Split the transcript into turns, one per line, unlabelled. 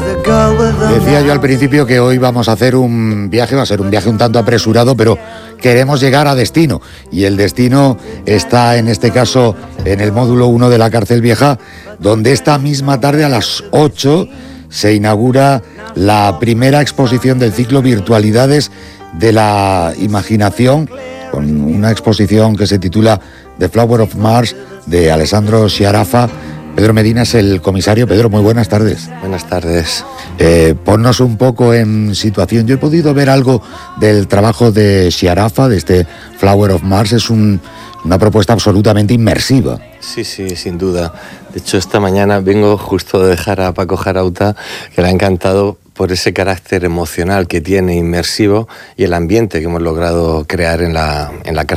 Decía yo al principio que hoy vamos a hacer un viaje, va a ser un viaje un tanto apresurado, pero queremos llegar a destino. Y el destino está, en este caso, en el módulo 1 de la Cárcel Vieja, donde esta misma tarde a las 8 se inaugura la primera exposición del ciclo Virtualidades de la Imaginación, con una exposición que se titula The Flower of Mars, de Alessandro Sciaraffa. Pedro Medina es el comisario. Pedro, muy buenas tardes.
Buenas tardes.
Ponnos un poco en situación. Yo he podido ver algo del trabajo de Sciaraffa, de este Flower of Mars. Es una propuesta absolutamente inmersiva.
Sí, sin duda. De hecho, esta mañana vengo justo de dejar a Paco Jarauta, que le ha encantado por ese carácter emocional que tiene, inmersivo, y el ambiente que hemos logrado crear en la cárcel.